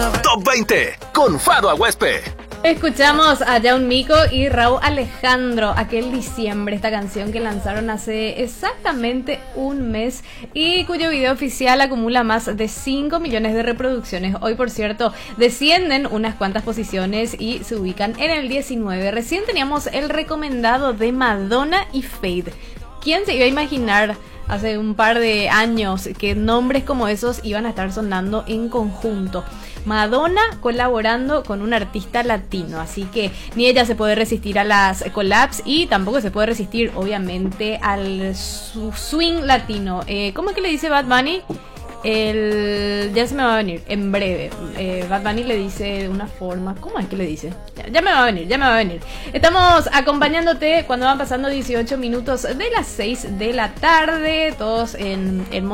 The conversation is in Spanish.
Top 20 con Fado Aguespe. Escuchamos a John Mico y Raúl Alejandro, aquel diciembre, esta canción que lanzaron hace exactamente un mes y cuyo video oficial acumula más de 5 millones de reproducciones. Hoy, por cierto, descienden unas cuantas posiciones y se ubican en el 19. Recién teníamos el recomendado de Madonna y Fade. ¿Quién se iba a imaginar hace un par de años que nombres como esos iban a estar sonando en conjunto? Madonna colaborando con un artista latino, así que ni ella se puede resistir a las collabs y tampoco se puede resistir, obviamente, al swing latino. ¿Cómo es que le dice Bad Bunny? Ya se me va a venir, en breve. Bad Bunny le dice de una forma. ¿Cómo es que le dice? Ya me va a venir. Estamos acompañándote cuando van pasando 18 minutos de las 6 de la tarde. Todos en